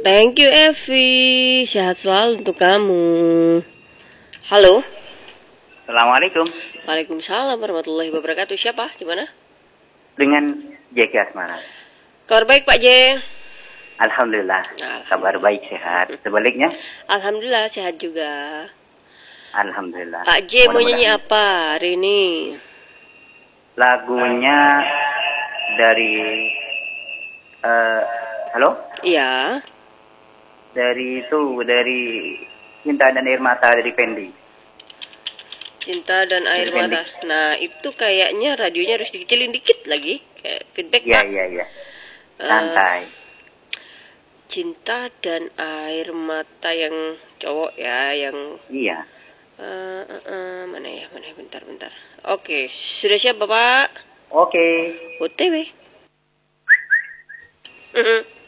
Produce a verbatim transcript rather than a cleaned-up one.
Thank you Evi, sehat selalu untuk kamu. Halo. Assalamualaikum. Waalaikumsalam warahmatullahi wabarakatuh. Siapa? Di mana? Dengan J K Asmara. Kabar baik Pak J? Alhamdulillah. Alhamdulillah. Kabar baik, sehat. Sebaliknya? Alhamdulillah sehat juga. Alhamdulillah. Pak J mau nyanyi apa hari ini? Lagunya dari uh, halo? Iya. Dari itu, dari Cinta dan Air Mata dari Fendi. Cinta dan Air dari Mata. Fendi. Nah, itu kayaknya radionya harus dikecilin dikit lagi. Kayak feedback, ya, Pak. Iya, iya, iya. Santai. Uh, Cinta dan Air Mata yang cowok ya, yang Iya. Uh, uh, uh, mana ya, mana ya, bentar, bentar. Oke, sudah siap Bapak? Oke. O T W.